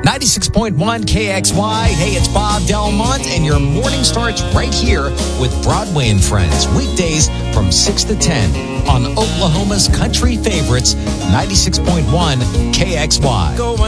96.1 KXY. Hey, it's Bob Delmont, and your morning starts right here with Broadway and Friends. Weekdays from 6 to 10 on Oklahoma's country favorites, 96.1 KXY.